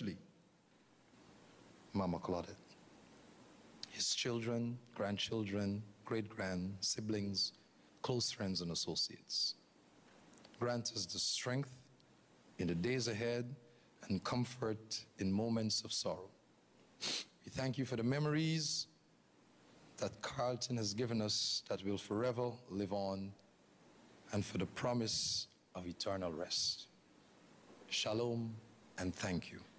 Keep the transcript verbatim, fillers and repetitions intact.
especially Mama Claudette, his children, grandchildren, great-grand, siblings, close friends and associates. Grant us the strength in the days ahead and comfort in moments of sorrow. We thank you for the memories that Carlton has given us that will forever live on, and for the promise of eternal rest. Shalom and thank you.